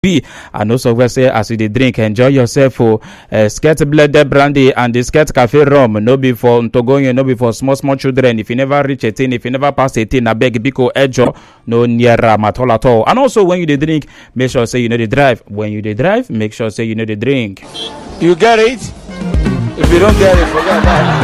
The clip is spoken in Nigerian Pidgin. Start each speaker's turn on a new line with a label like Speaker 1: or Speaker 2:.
Speaker 1: be. And also we say as you dey drink, enjoy yourself for skirt blended brandy and the skirt cafe rum. No be for Ntogonye, no be for small children. If you never reach 18, if you never pass 18, I beg biko ejo no near at all. And also when you dey drink, make sure say you know the drive. When you dey drive, make sure say you know the drink.
Speaker 2: You get it? If you don't get it, forget that.